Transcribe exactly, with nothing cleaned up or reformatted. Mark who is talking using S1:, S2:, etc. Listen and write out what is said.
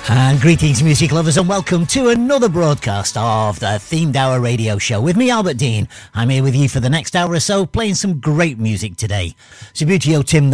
S1: And greetings, music lovers, and welcome to another broadcast of the Themed Hour Radio Show with me, Albert Dean. I'm here with you for the next hour or so, playing some great music today. Subutio Tim